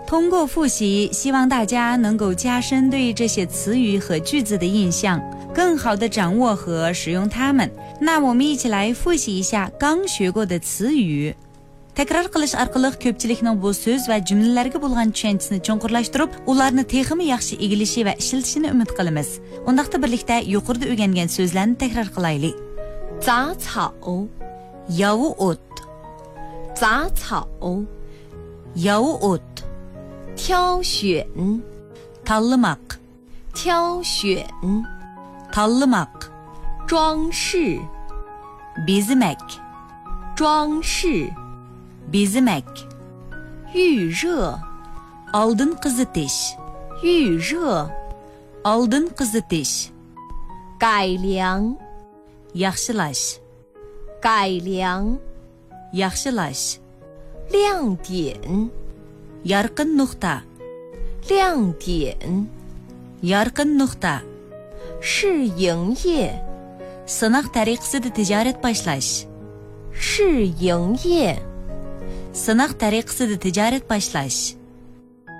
通过复习，希望大家能够加深对这些词语和句子的印象，更好地掌握和使用它们。那我们一起来复习一下刚学过的词语。Tekrar qilish orqali ko'pchilikning bu so'z va jumlalarga bo'lgan tushanchisini chuqurlashtirib, ularni texmi yaxshi egilishi va ishlatishini umid qilamiz. Undaqda birlikda yuqorida o'rgangan so'zlarni takror qilaylik. 杂草 Yovu o't, 杂草 yovu o't, 挑选 tanlamoq, 挑选 tanlamoq, 装饰 bezimak, 装饰 bezimak, 预热 oldin qizitish, 预热 oldin qizitish, 改良 yaxshilash, 改良 yaxshilash, 亮点 yorqin nuqta, 亮点 yorqin nuqta, 试营业 sinaq tariqasida tijorat boshlash, 试营业 sinaq tariqasida tijorat boshlash,